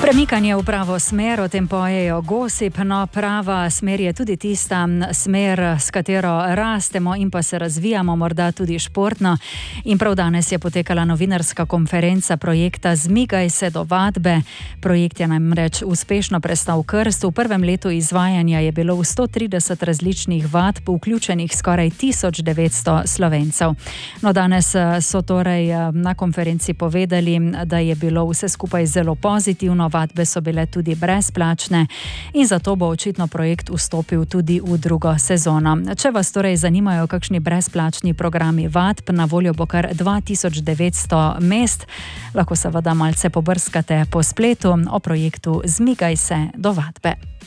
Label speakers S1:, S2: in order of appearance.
S1: Premikanje v pravo smer, o tem pojejo Gosip, no prava smer je tudi tista smer, s katero rastemo in pa se razvijamo, morda tudi športno. In prav danes je potekala novinarska konferenca projekta Zmigaj se do vadbe. Projekt je namreč uspešno prestal krst. V prvem letu izvajanja je bilo v 130 različnih vadb vključenih skoraj 1900 Slovencev. No danes so torej na konferenci povedali, da je bilo vse skupaj zelo pozitivno. Vadbe so bile tudi brezplačne in zato bo očitno projekt vstopil tudi v drugo sezono. Če vas torej zanimajo kakšni brezplačni programi vadb, na voljo bo kar 2900 mest. Lahko seveda malce pobrskate po spletu o projektu Zmigaj se do vadbe.